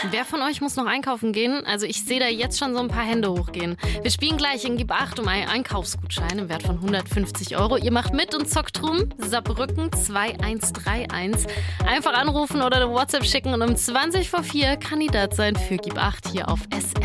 Wer von euch muss noch einkaufen gehen? Also ich sehe da jetzt schon so ein paar Hände hochgehen. Wir spielen gleich in Gib Acht um einen Einkaufsgutschein im Wert von 150 Euro. Ihr macht mit und zockt rum. Saarbrücken 2131. Einfach anrufen oder eine WhatsApp schicken und um 20 vor 4 Kandidat sein für Gib Acht hier auf SR.